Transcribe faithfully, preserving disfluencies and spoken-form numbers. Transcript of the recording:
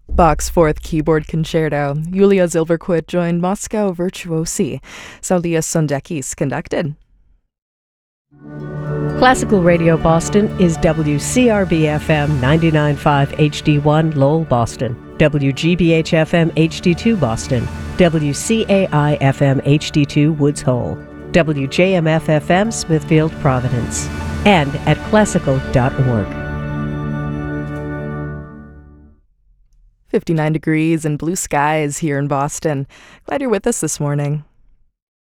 Bach's Fourth Keyboard Concerto, Julia Silverquit joined Moscow Virtuosi, Saulius Sondekis conducted. Classical Radio Boston is W C R B F M ninety-nine point five H D one Lowell, Boston, W G B H F M H D two Boston, W C A I F M H D two Woods Hole, W J M F F M Smithfield, Providence, and at classical dot org. fifty-nine degrees and blue skies here in Boston. Glad you're with us this morning.